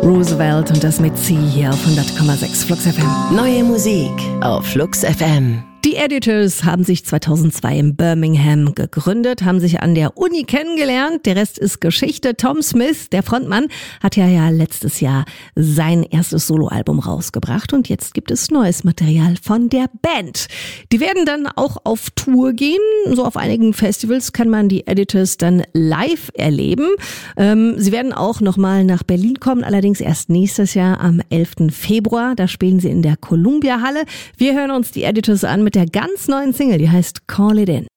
Roosevelt und das mit Sie hier auf 100,6 Flux FM. Neue Musik auf Flux FM. Die Editors haben sich 2002 in Birmingham gegründet, haben sich an der Uni kennengelernt. Der Rest ist Geschichte. Tom Smith, der Frontmann, hat ja letztes Jahr sein erstes Soloalbum rausgebracht und jetzt gibt es neues Material von der Band. Die werden dann auch auf Tour gehen. So auf einigen Festivals kann man die Editors dann live erleben. Sie werden auch nochmal nach Berlin kommen, allerdings erst nächstes Jahr am 11. Februar. Da spielen sie in der Columbia Halle. Wir hören uns die Editors an mit der ganz neuen Single, die heißt Call It In.